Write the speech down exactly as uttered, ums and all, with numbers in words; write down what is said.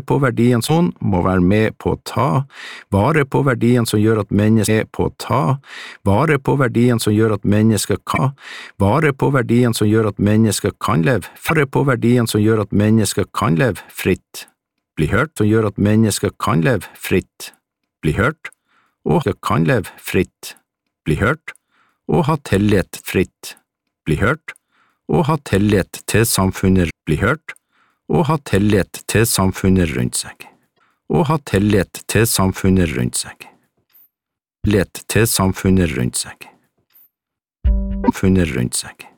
på verdiene som må være med på å ta vare på verdiene som gjør at mennesker er på å ta vare på verdiene som gjør at mennesker kan vare på verdiene som gjør at mennesker kan leve vare på verdiene som gjør at mennesker kan leve fritt, bli hørt, som gjør at mennesker kan leve fritt, bli hørt, og kan leve fritt, bli hørt, og ha tillit fritt, bli hørt, og ha tillit til samfunnet, bli hørt, og ha tillit til samfunnet rundt seg, og ha tillit til samfunnet rundt seg, tillit til samfunnet rundt seg, samfunnet rundt seg.